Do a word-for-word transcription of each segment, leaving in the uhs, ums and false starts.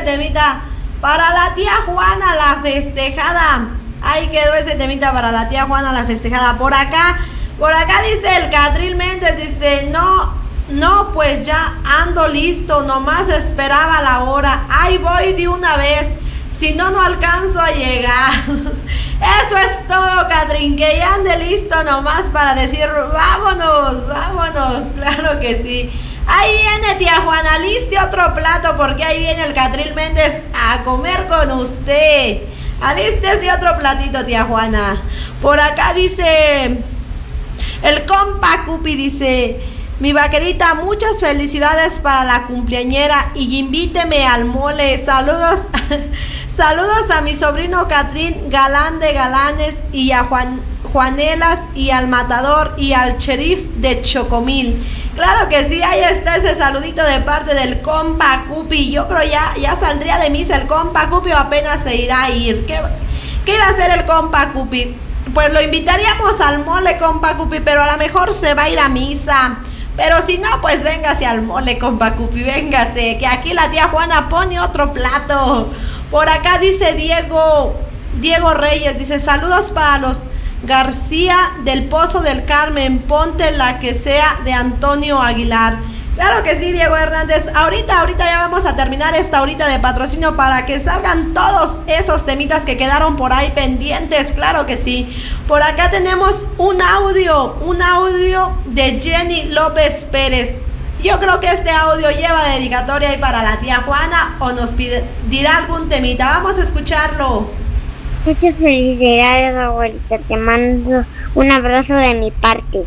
temita para la tía Juana, la festejada. Ahí quedó ese temita para la tía Juana, la festejada. Por acá, por acá dice el Catril Méndez, dice, no, no, pues ya ando listo, nomás esperaba la hora. Ahí voy de una vez, si no, no alcanzo a llegar. Eso es todo, Catrín, que ya ande listo nomás para decir, vámonos, vámonos, claro que sí. Ahí viene tía Juana, liste otro plato porque ahí viene el Catril Méndez a comer con usted. Alístese otro platito, tía Juana. Por acá dice el compa Cupi, dice, mi vaquerita, muchas felicidades para la cumpleañera y invíteme al mole. Saludos, saludos a mi sobrino Catrín, galán de galanes, y a Juan, Juanelas, y al matador, y al sheriff de Chocomil. Claro que sí, ahí está ese saludito de parte del compa Cupi. Yo creo ya, ya saldría de misa el compa Cupi o apenas se irá a ir. ¿Qué, qué irá a hacer el compa Cupi? Pues lo invitaríamos al mole, compa Cupi, pero a lo mejor se va a ir a misa. Pero si no, pues véngase al mole, compa Cupi, véngase, que aquí la tía Juana pone otro plato. Por acá dice Diego, Diego Reyes, dice, saludos para los García del Pozo del Carmen, ponte la que sea de Antonio Aguilar. Claro que sí, Diego Hernández. Ahorita, ahorita ya vamos a terminar esta horita de patrocinio para que salgan todos esos temitas que quedaron por ahí pendientes. Claro que sí. Por acá tenemos un audio, un audio de Jenny López Pérez. Yo creo que este audio lleva dedicatoria ahí para la tía Juana o nos pide, dirá algún temita. Vamos a escucharlo. Muchas felicidades, abuelita. Te mando un abrazo de mi parte.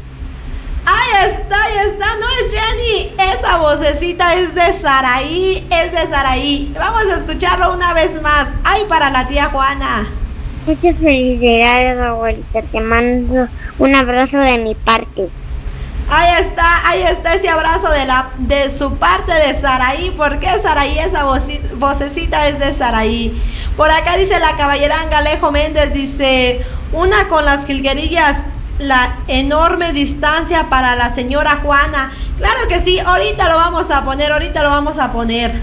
Ahí está, ahí está. No es Jenny. Esa vocecita es de Saraí. Es de Saraí. Vamos a escucharlo una vez más. Ay, para la tía Juana. Muchas felicidades, abuelita. Te mando un abrazo de mi parte. Ahí está, ahí está ese abrazo de la de su parte de Saraí. ¿Por qué Saraí? Esa vocecita es de Saraí. Por acá dice la caballeranga Alejo Méndez, dice, una con las jilguerillas, la enorme distancia para la señora Juana. Claro que sí, ahorita lo vamos a poner, ahorita lo vamos a poner.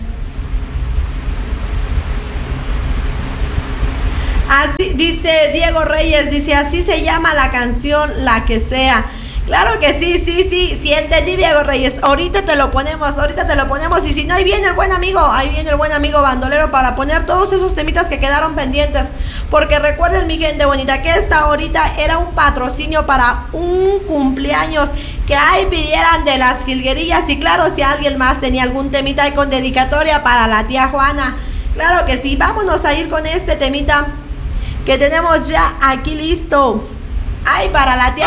Así dice Diego Reyes, dice, así se llama la canción, la que sea. Claro que sí, sí, sí, sí entendí, Diego Reyes. Ahorita te lo ponemos, ahorita te lo ponemos. Y si no, ahí viene el buen amigo, ahí viene el buen amigo bandolero para poner todos esos temitas que quedaron pendientes. Porque recuerden, mi gente bonita, que esta ahorita era un patrocinio para un cumpleaños que ahí pidieran de las jilguerillas. Y claro, si alguien más tenía algún temita ahí con dedicatoria para la tía Juana. Claro que sí, vámonos a ir con este temita que tenemos ya aquí listo. Ay, para la tía